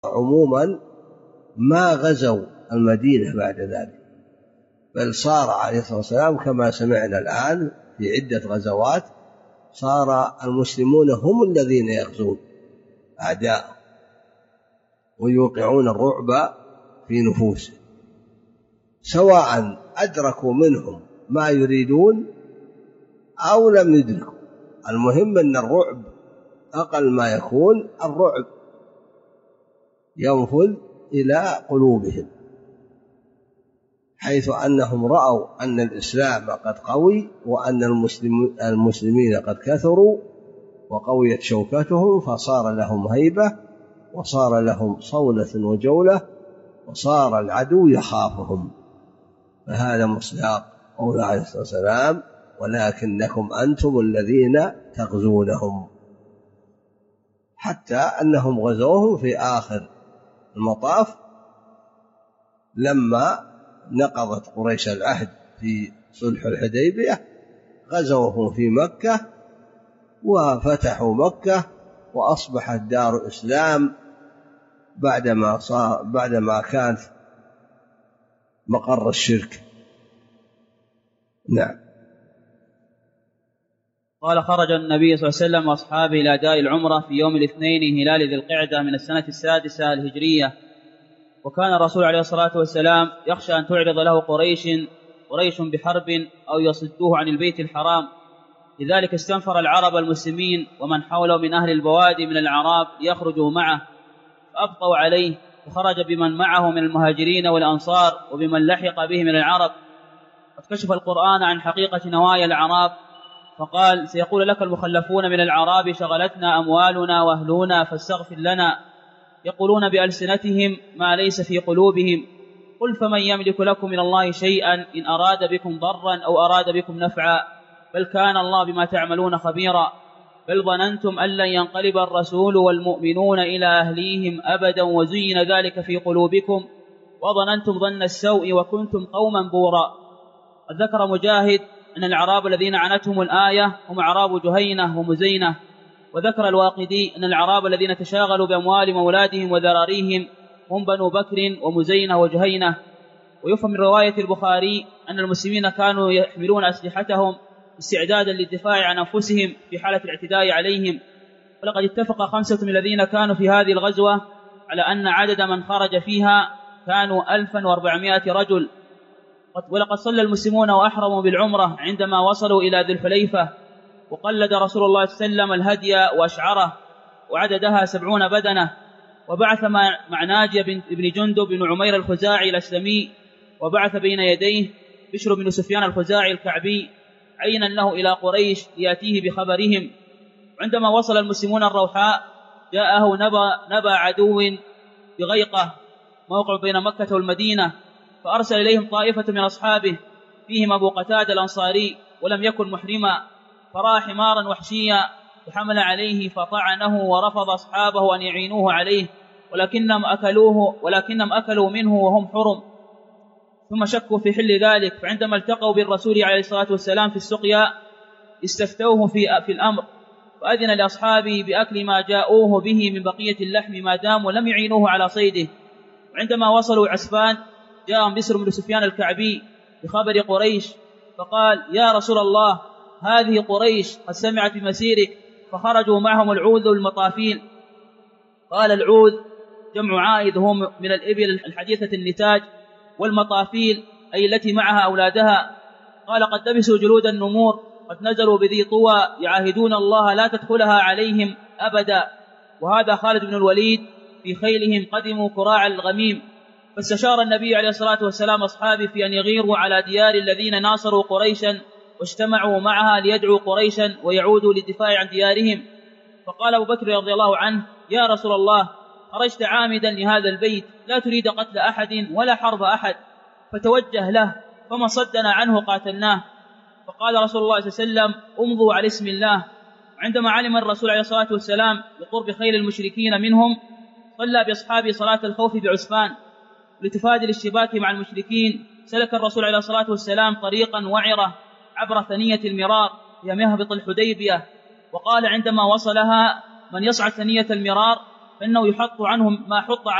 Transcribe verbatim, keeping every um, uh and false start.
عموما ما غزوا المدينة بعد ذلك، بل صار عليه الصلاة والسلام كما سمعنا الآن في عدة غزوات صار المسلمون هم الذين يغزون أعداء ويوقعون الرعب في نفوسهم، سواء أدركوا منهم ما يريدون أو لم يدركوا. المهم أن الرعب أقل ما يكون الرعب ينفذ إلى قلوبهم، حيث أنهم رأوا أن الإسلام قد قوي وأن المسلمين قد كثروا وقويت شوكتهم، فصار لهم هيبة وصار لهم صولة وجولة وصار العدو يخافهم. فهذا مصداق قوله عليه الصلاة والسلام: ولكنكم أنتم الذين تغزونهم، حتى أنهم غزوهم في آخر المطاف لما نقضت قريش العهد في صلح الحديبية، غزوهم في مكة وفتحوا مكة وأصبحت دار إسلام بعدما صار بعدما كانت مقر الشرك. نعم. قال: خرج النبي صلى الله عليه وسلم وأصحابه إلى أداء العمرة في يوم الاثنين هلال ذي القعدة من السنة السادسة الهجرية، وكان الرسول عليه الصلاة والسلام يخشى أن تعرض له قريش قريش بحرب أو يصدوه عن البيت الحرام، لذلك استنفر العرب المسلمين ومن حوله من أهل البوادي من الأعراب ليخرجوا معه، فأبطوا عليه، فخرج بمن معه من المهاجرين والأنصار وبمن لحق به من العرب. قد كشف القرآن عن حقيقة نوايا الأعراب فقال: سيقول لك المخلفون من الأعراب شغلتنا أموالنا وأهلنا فاستغفر لنا، يقولون بألسنتهم ما ليس في قلوبهم، قل فمن يملك لكم من الله شيئا إن أراد بكم ضرا أو أراد بكم نفعا، بل كان الله بما تعملون خبيرا، بل ظننتم أن لن ينقلب الرسول والمؤمنون إلى أهليهم أبدا وزين ذلك في قلوبكم وظننتم ظن السوء وكنتم قوما بورا. قد ذكر مجاهد أن الأعراب الذين عنتهم الآية هم أعراب جهينة ومزينة، وذكر الواقدي أن الأعراب الذين تشاغلوا بأموال مولادهم وذراريهم هم بنو بكر ومزينة وجهينة. ويفهم من رواية البخاري أن المسلمين كانوا يحملون أسلحتهم استعدادا للدفاع عن أنفسهم في حالة الاعتداء عليهم. ولقد اتفق خمسة من الذين كانوا في هذه الغزوة على أن عدد من خرج فيها كانوا ألفا وأربعمائة رجل. ولقد صلى المسلمون وأحرموا بالعمرة عندما وصلوا إلى ذي الحليفة، وقلد رسول الله صلى الله عليه وسلم الهدي وأشعره وعددها سبعون بدنة، وبعث مع ناجية بن جندب بن عمير الخزاعي الأسلمي، وبعث بين يديه بشر بن سفيان الخزاعي الكعبي عينا له إلى قريش ليأتيه بخبرهم. وعندما وصل المسلمون الروحاء جاءه نبأ, نبأ عدو بغيقة موقع بين مكة والمدينة، فأرسل إليهم طائفة من أصحابه فيهم أبو قتادة الأنصاري ولم يكن محرما، فرأى حمارا وحشيا فحمل عليه فطعنه، ورفض أصحابه أن يعينوه عليه ولكنهم أكلوه ولكنهم أكلوا منه وهم حرم، ثم شكوا في حل ذلك. فعندما التقوا بالرسول عليه الصلاة والسلام في السقيا استفتوه في, في الأمر، فأذن لأصحابه بأكل ما جاءوه به من بقية اللحم ما داموا لم يعينوه على صيده. وعندما وصلوا عسفان جاءهم بسر بن سفيان الكعبي بخبر قريش، فقال: يا رسول الله، هذه قريش قد سمعت بمسيرك، فخرجوا معهم العوذ والمطافيل. قال: العوذ جمع عائد هم من الإبل الحديثة النتاج، والمطافيل أي التي معها أولادها. قال: قد لبسوا جلود النمور، قد نزلوا بذي طوى يعاهدون الله لا تدخلها عليهم أبدا. وهذا خالد بن الوليد في خيلهم قدموا كراع الغميم. فاستشار النبي عليه الصلاة والسلام أصحابه في أن يغيروا على ديار الذين ناصروا قريشا واجتمعوا معها ليدعوا قريشا ويعودوا للدفاع عن ديارهم. فقال أبو بكر رضي الله عنه: يا رسول الله، خرجت عامدا لهذا البيت لا تريد قتل أحد ولا حرب أحد، فتوجه له، فما صدنا عنه قاتلناه. فقال رسول الله صلى الله عليه وسلم: امضوا على اسم الله. عندما علم الرسول عليه الصلاة والسلام بقرب خيل المشركين منهم صلى بأصحابه صلاة الخوف بعسفان. لتفادي الاشتباك مع المشركين سلك الرسول عليه الصلاة والسلام طريقا وعرة عبر ثنية المرار هي مهبط الحديبية، وقال عندما وصلها: من يصعد ثنية المرار فإنه يحط عنهم ما حط